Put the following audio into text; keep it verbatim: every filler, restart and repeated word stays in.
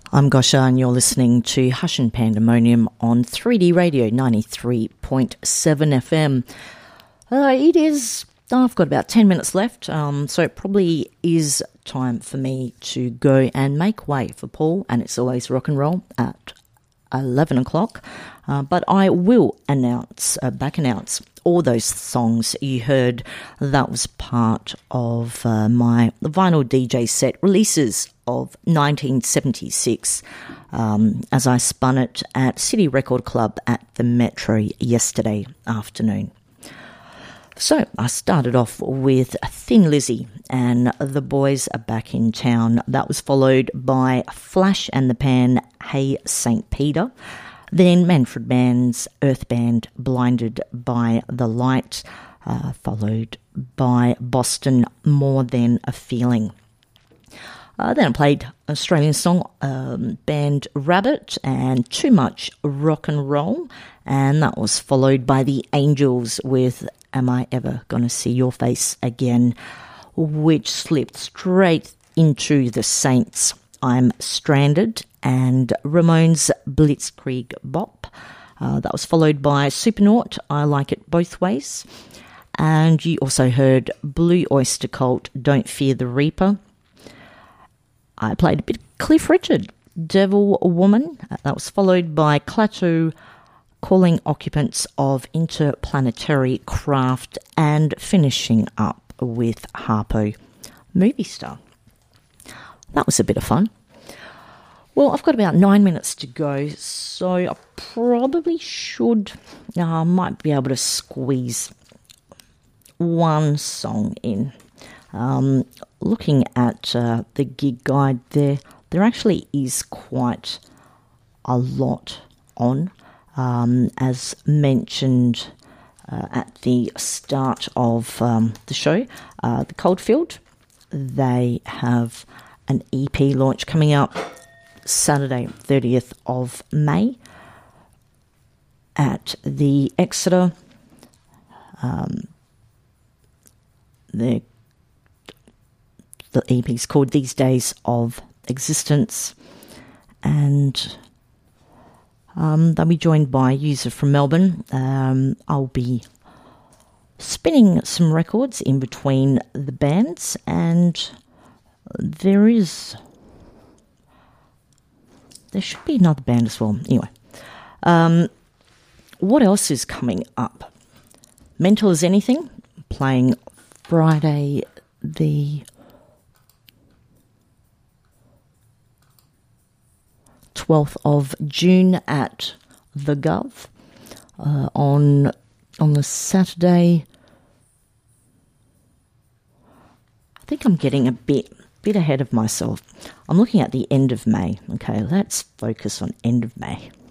I'm Gosha and you're listening to Hush and Pandemonium on three D Radio ninety-three point seven F M. Uh, it is, oh, I've got about ten minutes left, um, so it probably is time for me to go and make way for Paul, and it's always rock and roll at eleven o'clock. Uh, but I will announce, uh, back announce all those songs you heard. That was part of uh, my vinyl D J set releases of nineteen seventy-six um, as I spun it at City Record Club at the Metro yesterday afternoon. So I started off with Thin Lizzy and The Boys Are Back in Town. That was followed by Flash and the Pan, Hey Saint Peter. Then Manfred Mann's Earth Band, Blinded by the Light, uh, followed by Boston, More Than a Feeling. Uh, then I played Australian song um, band Rabbit and Too Much Rock and Roll, and that was followed by the Angels with Am I Ever Gonna See Your Face Again, which slipped straight into the Saints' I'm Stranded and Ramones' Blitzkrieg Bop. Uh, that was followed by Supernaut, I Like It Both Ways. And you also heard Blue Oyster Cult, Don't Fear the Reaper. I played a bit of Cliff Richard, Devil Woman. That was followed by Klaatu, Calling Occupants of Interplanetary Craft, and finishing up with Harpo, Movie Star. That was a bit of fun. Well, I've got about nine minutes to go, so I probably should, I uh, might be able to squeeze one song in. Um, looking at uh, the gig guide there, there actually is quite a lot on. Um, as mentioned uh, at the start of um, the show, uh, the Coldfield, they have an E P launch coming up Saturday, thirtieth of May at the Exeter. Um, the, the E P is called These Days of Existence, and um, they'll be joined by a user from Melbourne. Um, I'll be spinning some records in between the bands, and there is... There should be another band as well. Anyway, um, what else is coming up? Mental as Anything, playing Friday the twelfth of June at the Gov. Uh, on on the Saturday, I think I'm getting a bit bit ahead of myself. I'm looking at the end of May. Okay, let's focus on end of May.